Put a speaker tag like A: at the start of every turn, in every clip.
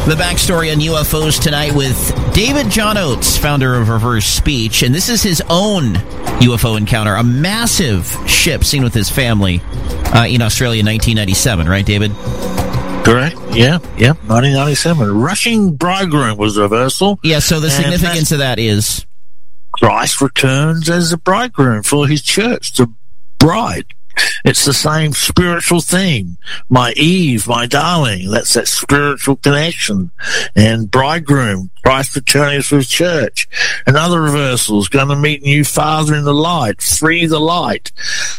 A: The backstory on UFOs tonight with David John Oates, founder of Reverse Speech, and this is his own UFO encounter, a massive ship seen with his family in Australia in 1997, right, David?
B: Correct. Yeah, 1997. Rushing Bridegroom was the reversal.
A: Yeah, so the significance of that is
B: Christ returns as the bridegroom for his church, the bride. It's the same spiritual theme. My Eve, my darling, that's that spiritual connection. And bridegroom, Christ returning for his church. Another reversal is going to meet new Father in the light, free the light.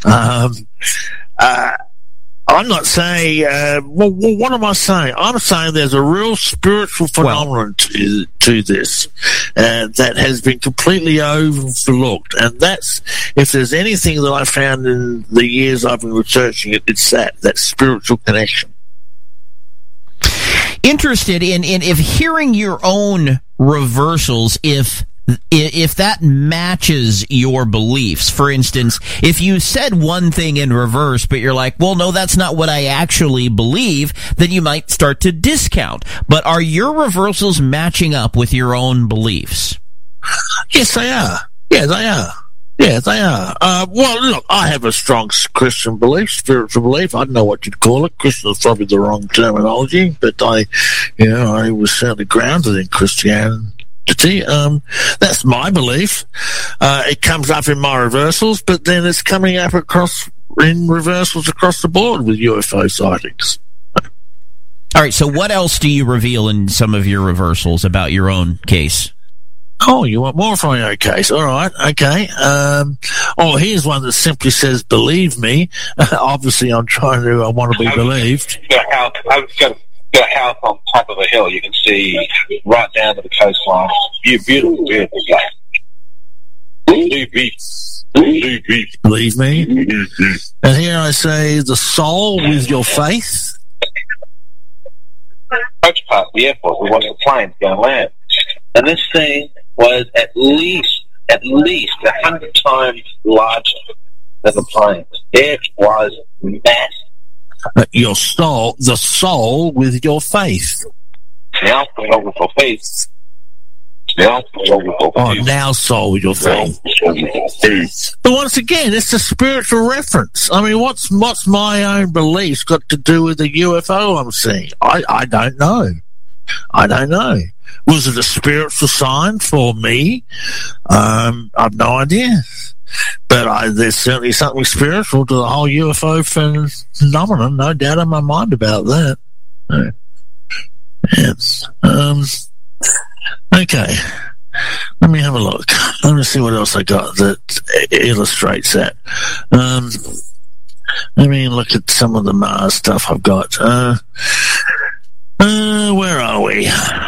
B: I'm not saying, what am I saying? I'm saying there's a real spiritual phenomenon to this that has been completely overlooked. And that's, if there's anything that I found in the years I've been researching it, it's that spiritual connection.
A: Interested in if hearing your own reversals, if that matches your beliefs. For instance, if you said one thing in reverse, but you're like, well, no, that's not what I actually believe, then you might start to discount. But are your reversals matching up with your own beliefs?
B: Yes, they are. Yeah, they are. Yeah, they are. Well, look, I have a strong Christian belief, spiritual belief. I don't know what you'd call it. Christian is probably the wrong terminology, but I was certainly grounded in Christianity. That's my belief. It comes up in my reversals, but then it's coming up in reversals across the board with UFO sightings.
A: All right, so what else do you reveal in some of your reversals about your own case?
B: Oh, you want more from your case? All right, okay. Here's one that simply says, believe me. Obviously, I want to be believed.
C: Got a house on top of a hill. You can see right down to the coastline. Beautiful place.
B: Believe me. And here I say, the soul with your faith.
C: Approach part of the airport, we watched the planes go and land. And this thing was at least 100 times larger than the planes. It was massive.
B: The soul with your faith.
C: Now soul with your faith. Now
B: soul with your faith. But once again, it's a spiritual reference. I mean, what's my own beliefs got to do with the UFO I'm seeing? I don't know. Was it a spiritual sign for me? I've no idea. But there's certainly something spiritual to the whole UFO phenomenon, no doubt in my mind about that. Yes. Okay. Let me have a look. Let me see what else I got that illustrates that. Let me look at some of the Mars stuff I've got. Where are we?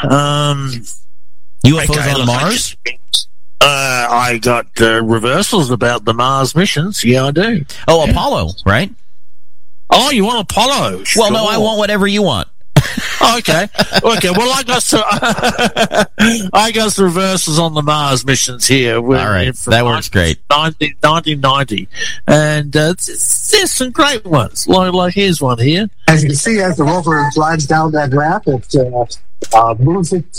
A: UFOs on Mars?
B: I got reversals about the Mars missions. Yeah, I do.
A: Oh, Apollo, right?
B: Oh, you want Apollo?
A: Well, no, I want whatever you want.
B: Okay. Well, I got some reversals on the Mars missions here.
A: All right, that works great.
B: 1990, and there's some great ones. Like here's one here.
D: As you can see, as the rover glides down that ramp, it moves it